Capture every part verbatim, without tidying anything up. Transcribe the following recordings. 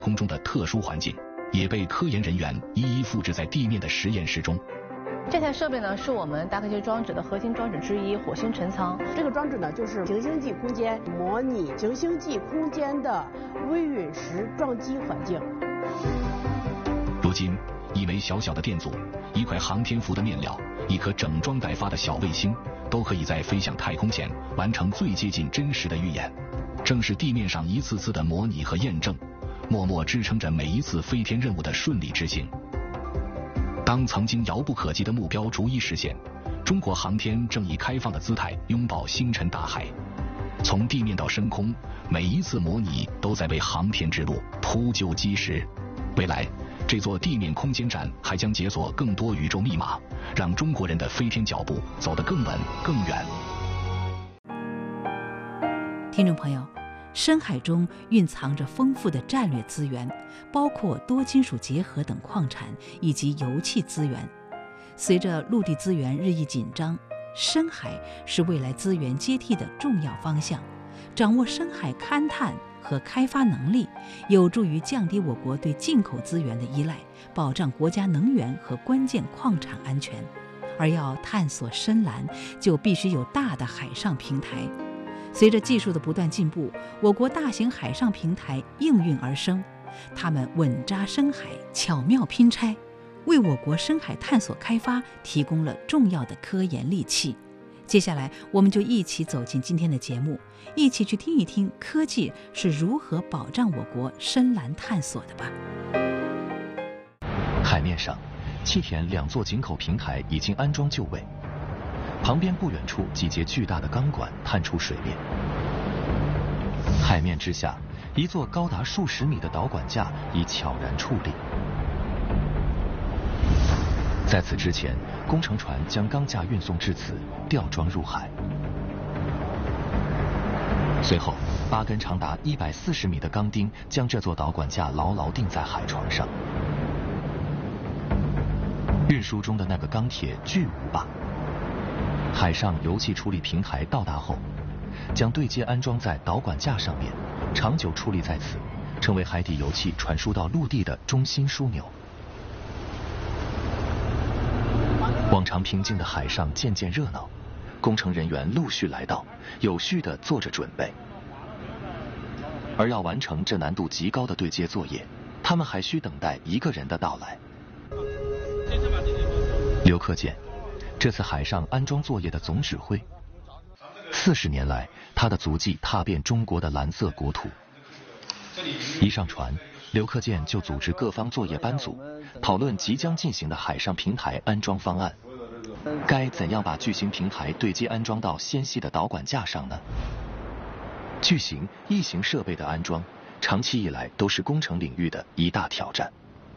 空中的特殊环境，也被科研人员一一复制在地面的实验室中。 这台设备呢，是我们大科学装置的核心装置之一——火星尘舱。 这个装置呢，就是行星际空间模拟行星际空间的微陨石撞击环境。 如今，一枚小小的电阻、一块航天服的面料、一颗整装待发的小卫星，都可以在飞向太空前完成最接近真实的预演。正是地面上一次次的模拟和验证，默默支撑着每一次飞天任务的顺利执行。当曾经遥不可及的目标逐一实现，中国航天正以开放的姿态拥抱星辰大海。从地面到深空，每一次模拟都在为航天之路铺就基石。未来，这座地面空间站还将解锁更多宇宙密码，让中国人的飞天脚步走得更稳更远。 听众朋友，深海中蕴藏着丰富的战略资源，包括多金属结合等矿产以及油气资源。随着陆地资源日益紧张，深海是未来资源接替的重要方向。掌握深海勘探和开发能力，有助于降低我国对进口资源的依赖，保障国家能源和关键矿产安全。而要探索深蓝，就必须有大的海上平台。随着技术的不断进步，我国大型海上平台应运而生，它们稳扎深海，巧妙拼拆，为我国深海探索开发提供了重要的科研利器。接下来，我们就一起走进今天的节目，一起去听一听科技是如何保障我国深蓝探索的吧。 海面上，气田两座井口平台已经安装就位。旁边不远处几节巨大的钢管探出水面，海面之下，一座高达数十米的导管架已悄然矗立。在此之前，工程船将钢架运送至此，吊装入海。随后，八根长达一百四十米的钢钉将这座导管架牢牢钉在海床上。运输中的那个钢铁巨无霸。海上油气处理平台到达后，将对接安装在导管架上面，长久矗立在此，成为海底油气传输到陆地的中心枢纽。往常平静的海上渐渐热闹，工程人员陆续来到，有序地做着准备。而要完成这难度极高的对接作业，他们还需等待一个人的到来。刘克建，这次海上安装作业的总指挥。四十年来，他的足迹踏遍中国的蓝色国土。一上船，刘克建就组织各方作业班组，讨论即将进行的海上平台安装方案。该怎样把巨型平台对接安装到纤细的导管架上呢？巨型、异形设备的安装，长期以来都是工程领域的一大挑战。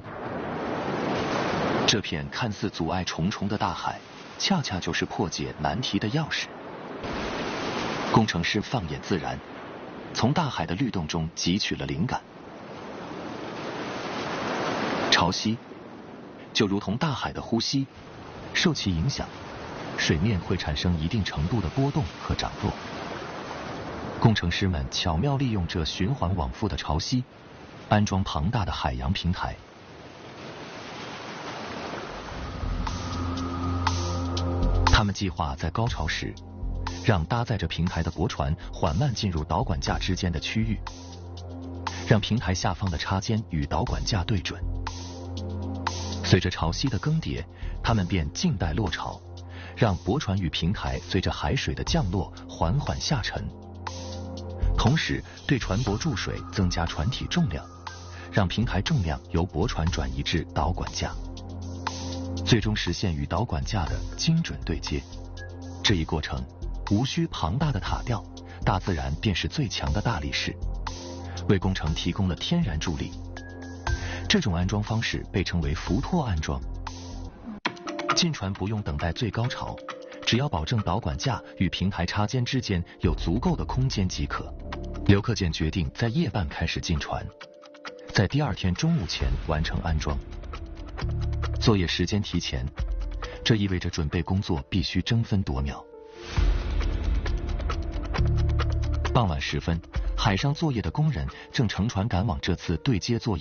这片看似阻碍重重的大海，恰恰就是破解难题的钥匙。工程师放眼自然，从大海的律动中汲取了灵感。潮汐就如同大海的呼吸，受其影响，水面会产生一定程度的波动和涨落。工程师们巧妙利用这循环往复的潮汐，安装庞大的海洋平台。他们计划在高潮时，让搭载着平台的驳船缓慢进入导管架之间的区域，让平台下方的插尖与导管架对准。随着潮汐的更迭，他们便静待落潮，让驳船与平台随着海水的降落缓缓下沉，同时对船舶注水增加船体重量，让平台重量由驳船转移至导管架，最终实现与导管架的精准对接。这一过程无需庞大的塔吊，大自然便是最强的大力士，为工程提供了天然助力。这种安装方式被称为浮托安装。进船不用等待最高潮，只要保证导管架与平台插尖之间有足够的空间即可。刘克建决定在夜半开始进船，在第二天中午前完成安装。作业时间提前，这意味着准备工作必须争分夺秒。傍晚时分，海上作业的工人正乘船赶往这次对接作业。